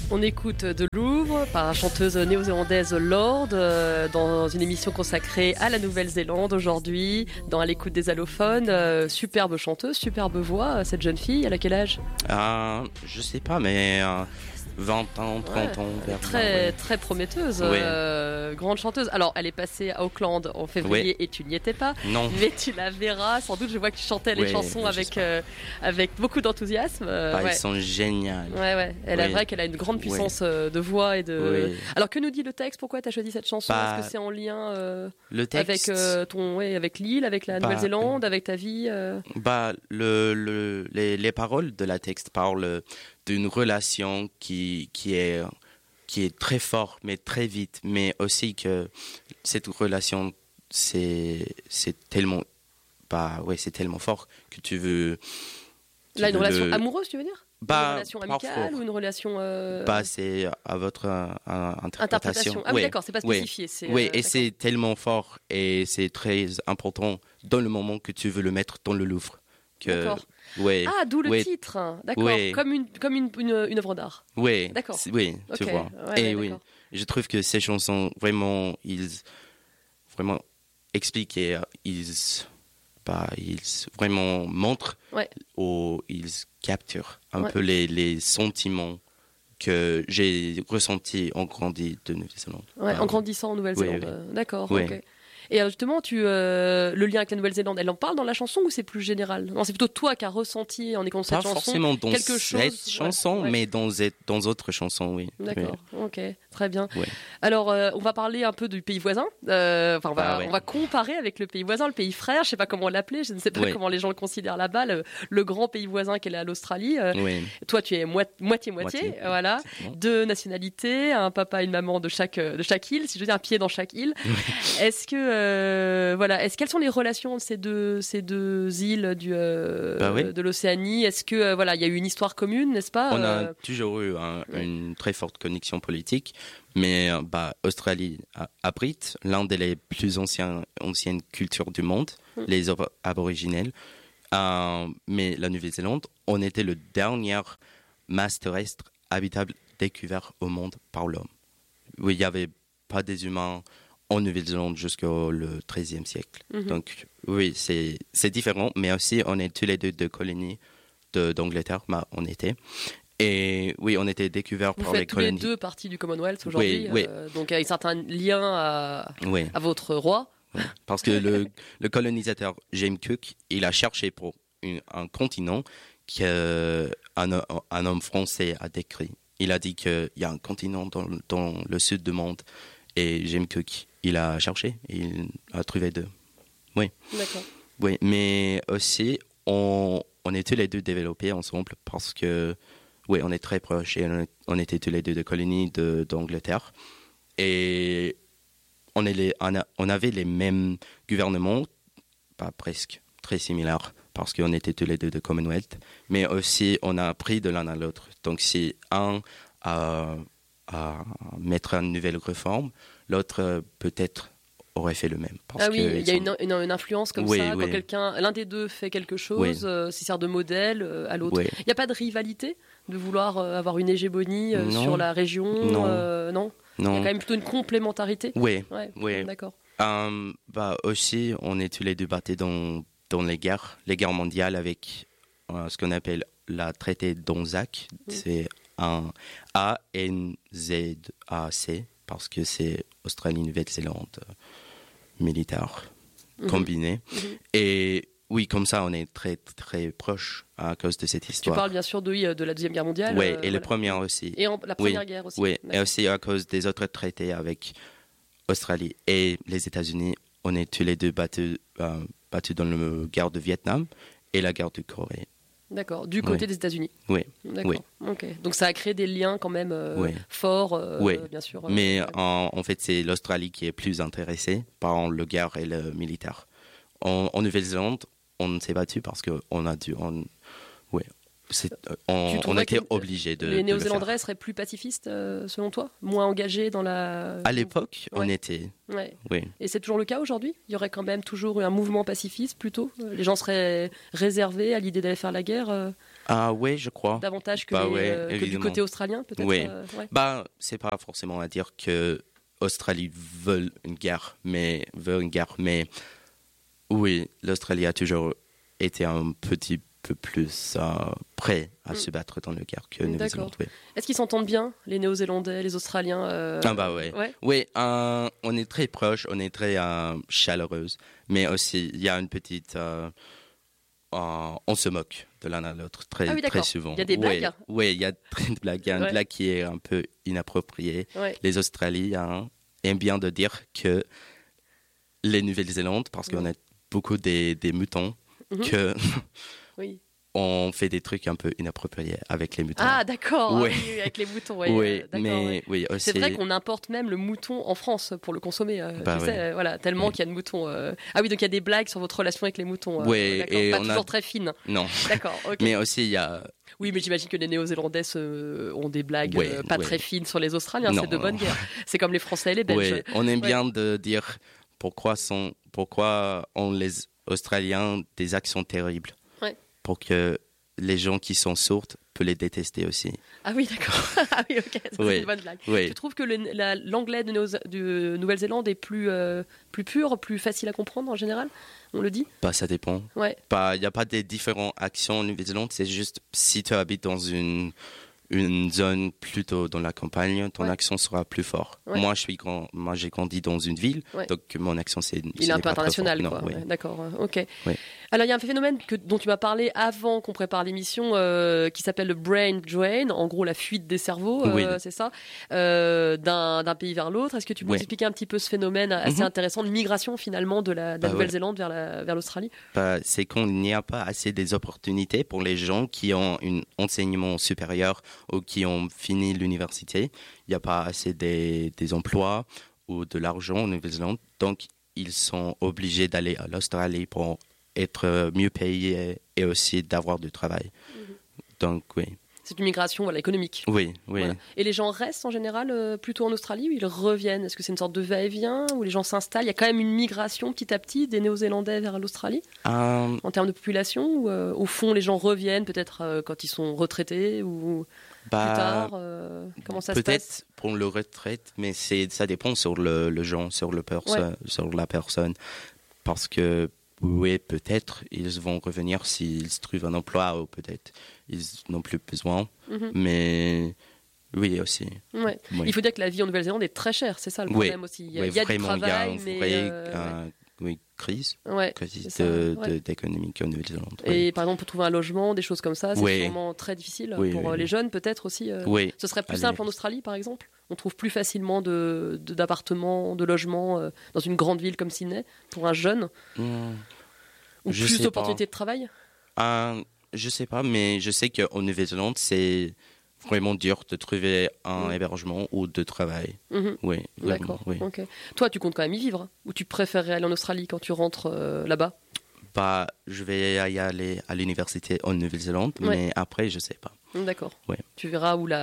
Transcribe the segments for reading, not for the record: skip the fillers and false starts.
On écoute de Louvre par la chanteuse néo-zélandaise Lorde dans une émission consacrée à la Nouvelle-Zélande aujourd'hui, dans À l'écoute des allophones. Superbe chanteuse, superbe voix, cette jeune fille. Elle a quel âge ? Je sais pas, mais 20 ans, 30 ans. Très prometteuse, grande chanteuse. Alors, elle est passée à Auckland en février et tu n'y étais pas. Non. Mais tu la verras, sans doute. Je vois que tu chantais les chansons avec beaucoup d'enthousiasme. Ils sont géniales. Elle est vrai qu'elle a une grande puissance de voix et de. Alors, que nous dit le texte ? Pourquoi tu as choisi cette chanson ? Est-ce que c'est en lien le texte, avec l'île, avec la Nouvelle-Zélande, avec ta vie les paroles de la texte parlent d'une relation qui est très forte, mais très vite, mais aussi que cette relation, c'est tellement fort que tu veux... Là, une relation amoureuse, tu veux dire ? Une relation amicale ou une relation... c'est à votre interprétation. Ah oui, d'accord, c'est pas spécifié. Et c'est tellement fort et c'est très important dans le moment que tu veux le mettre dans le Louvre. D'accord. D'où le titre. D'accord. Ouais. Comme une œuvre d'art. Oui. D'accord. Oui, tu vois. Je trouve que ces chansons vraiment, ils expliquent et ils vraiment montrent ou ils capturent un peu les sentiments que j'ai ressentis en grandissant de Nouvelle-Zélande. En grandissant en Nouvelle-Zélande. Oui. D'accord. Oui. Ok. Et alors justement, le lien avec la Nouvelle-Zélande, elle en parle dans la chanson ou c'est plus général ? Non, c'est plutôt toi qui as ressenti en écoutant cette chanson. Pas forcément dans quelque chose, cette chanson, mais dans d'autres chansons, oui. D'accord, ok, très bien. Ouais. Alors, on va parler un peu du pays voisin. On va comparer avec le pays voisin, le pays frère, je ne sais pas comment l'appeler, je ne sais pas comment les gens le considèrent là-bas, le grand pays voisin qu'est l'Australie. Toi, tu es moitié-moitié, voilà. Deux nationalités, un papa et une maman de chaque île, si je veux dire, un pied dans chaque île. Est-ce que quelles sont les relations de ces deux îles de l'Océanie ? Est-ce que il y a eu une histoire commune, n'est-ce pas ? On a toujours eu une très forte connexion politique, mais Australie abrite l'un des plus anciennes cultures du monde, les aborigènes. Mais la Nouvelle-Zélande, on était le dernier masse terrestre habitable découvert au monde par l'homme. Oui, il n'y avait pas des humains en Nouvelle-Zélande jusqu'au XIIIe siècle. Donc, oui, c'est différent, mais aussi, on est tous les deux de colonies d'Angleterre, on était. Et oui, on était découverts par les colonies. Vous faites tous les deux partie du Commonwealth aujourd'hui, donc avec certains liens à votre roi. Oui, parce que le colonisateur James Cook, il a cherché pour un continent qu'un homme français a décrit. Il a dit qu'il y a un continent dans le sud du monde. Et James Cook, il a cherché, et il a trouvé deux. Oui. D'accord. Oui, mais aussi, on est tous les deux développés ensemble parce que, on est très proches et on était tous les deux de colonies d'Angleterre. Et on avait les mêmes gouvernements, pas presque, très similaires, parce qu'on était tous les deux de Commonwealth. Mais aussi, on a appris de l'un à l'autre. Donc, si un à mettre une nouvelle réforme, l'autre peut-être aurait fait le même. Il y a une influence comme ça, quand l'un des deux fait quelque chose, s'il sert de modèle à l'autre. Il n'y a pas de rivalité de vouloir avoir une hégémonie sur la région Non. Il y a quand même plutôt une complémentarité. Oui. D'accord. Aussi, on est tous les deux battus dans les guerres mondiales avec ce qu'on appelle la traité d'Anzac. C'est un ANZAC, parce que c'est Australie-Nouvelle-Zélande militaire combiné. Et oui, comme ça, on est très, très proches à cause de cette histoire. Tu parles bien sûr de la Deuxième Guerre mondiale. Oui, et la première aussi. Et la Première Guerre aussi. Oui, et aussi à cause des autres traités avec Australie et les États-Unis. On est tous les deux battus dans la guerre de Vietnam et la guerre de Corée. D'accord, du côté des États-Unis. Oui. D'accord. Ok. Donc ça a créé des liens quand même forts, bien sûr. Mais en fait, c'est l'Australie qui est plus intéressée par le guerre et le militaire. En Nouvelle-Zélande, on s'est battu parce qu'on a dû. On était obligés de. Les Néo-Zélandais seraient plus pacifistes, selon toi ? Moins engagés dans la. À l'époque, on était. Oui. Et c'est toujours le cas aujourd'hui ? Il y aurait quand même toujours eu un mouvement pacifiste plutôt ? Les gens seraient réservés à l'idée d'aller faire la guerre Ah oui, je crois. Davantage que du côté australien, peut-être. Oui. C'est pas forcément à dire que l'Australie veut une guerre, mais oui, l'Australie a toujours été un petit peu plus prêt à se battre dans la guerre que Nouvelle-Zélande. Oui. Est-ce qu'ils s'entendent bien, les Néo-Zélandais, les Australiens Ah bah ouais. Oui, on est très proches, on est très chaleureuse, mais aussi il y a une petite... on se moque de l'un à l'autre très souvent. Il y a des blagues. Oui, il y a des blagues. Il y a une blague qui est un peu inappropriée. Ouais. Les Australiens aiment bien de dire que les Nouvelle-Zélande, parce qu'on a beaucoup des moutons, que on fait des trucs un peu inappropriés avec les moutons. Ah d'accord, oui, avec les moutons. Oui, aussi... C'est vrai qu'on importe même le mouton en France pour le consommer. Tellement qu'il y a de moutons. Ah oui, donc il y a des blagues sur votre relation avec les moutons. Oui, et pas toujours très fines. Non. D'accord. Okay. Mais aussi il y a. Oui, mais j'imagine que les Néo-Zélandais ont des blagues pas très fines sur les Australiens. C'est de bonne guerre. C'est comme les Français et les Belges. Oui, on aime bien de dire pourquoi ont les Australiens des accents terribles. Pour que les gens qui sont sourds peuvent les détester aussi. Ah oui, d'accord. Ah oui, ok, c'est une bonne blague. Oui. Tu trouves que l'anglais de Nouvelle-Zélande est plus pur, plus facile à comprendre en général? On le dit? Ça dépend. Il n'y a pas des différents accents en Nouvelle-Zélande, c'est juste si tu habites dans une zone plutôt dans la campagne, ton accent sera plus fort. Moi, j'ai grandi dans une ville, donc mon accent il est un peu international, quoi. D'accord, ok. Alors, il y a un phénomène dont tu m'as parlé avant qu'on prépare l'émission, qui s'appelle le brain drain, en gros la fuite des cerveaux, c'est ça, d'un pays vers l'autre. Est-ce que tu peux expliquer un petit peu ce phénomène assez intéressant de migration finalement de la Nouvelle-Zélande vers l'Australie? C'est qu'il n'y a pas assez des opportunités pour les gens qui ont un enseignement supérieur ou qui ont fini l'université. Il n'y a pas assez des emplois ou de l'argent en Nouvelle-Zélande, donc ils sont obligés d'aller à l'Australie pour être mieux payés et aussi d'avoir du travail. Donc oui. C'est une migration économique. Oui. Et les gens restent en général plutôt en Australie ou ils reviennent? Est-ce que c'est une sorte de va-et-vient où les gens s'installent? Il y a quand même une migration petit à petit des Néo-Zélandais vers l'Australie en termes de population, ou au fond les gens reviennent peut-être quand ils sont retraités ou plus tard comment ça se passe? Peut-être pour le retraite, mais ça dépend sur le genre, sur la personne. Parce que oui, peut-être ils vont revenir s'ils trouvent un emploi, ou peut-être ils n'ont plus besoin. Mais oui, aussi. Ouais. Il faut dire que la vie en Nouvelle-Zélande est très chère, c'est ça le problème aussi. Il y a du travail, crise économique en Nouvelle-Zélande. Et par exemple, pour trouver un logement, des choses comme ça, c'est vraiment très difficile pour les jeunes peut-être aussi. Ce serait plus simple en Australie, par exemple? On trouve plus facilement d'appartements, de logements dans une grande ville comme Sydney pour un jeune? Ou plus d'opportunités de travail? Je sais pas, mais je sais qu'en Nouvelle-Zélande, c'est vraiment dur de trouver un hébergement ou de travail. Oui, d'accord. Okay. Toi, tu comptes quand même y vivre? Ou tu préférerais aller en Australie quand tu rentres là-bas? Je vais y aller à l'université en Nouvelle-Zélande, mais après, je sais pas. D'accord. Tu verras où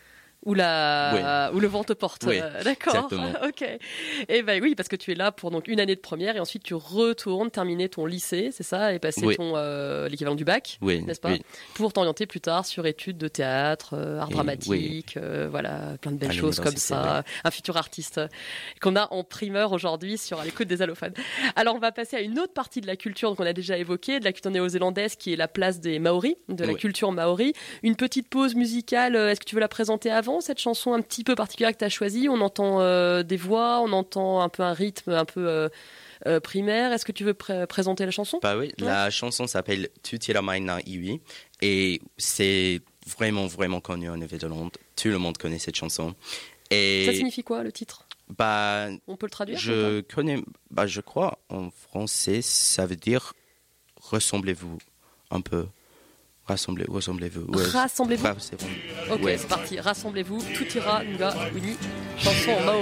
le vent te porte. D'accord. Exactement. Ok. Et oui, parce que tu es là pour donc une année de première et ensuite tu retournes terminer ton lycée, c'est ça, et passer l'équivalent du bac, n'est-ce pas, pour t'orienter plus tard sur études de théâtre, art dramatique, plein de belles choses comme ça. Un futur artiste qu'on a en primeur aujourd'hui sur l'écoute des allophones. Alors on va passer à une autre partie de la culture qu'on a déjà évoquée, de la culture néo-zélandaise, qui est la place des Maoris, de la culture maori. Une petite pause musicale. Est-ce que tu veux la présenter avant? Cette chanson un petit peu particulière que tu as choisie, on entend des voix, on entend un peu un rythme un peu primaire. Est-ce que tu veux présenter la chanson? La chanson s'appelle Tutira Maina Iwi et c'est vraiment connu en Nouvelle-Zélande. Tout le monde connaît cette chanson. Et ça signifie quoi, le titre? On peut le traduire? Je connais, je crois en français ça veut dire ressemblez-vous un peu. Rassemblez-vous. Rassemblez-vous. Ok, c'est parti. Rassemblez-vous. Tutira Nga Uni. Chanson en maori.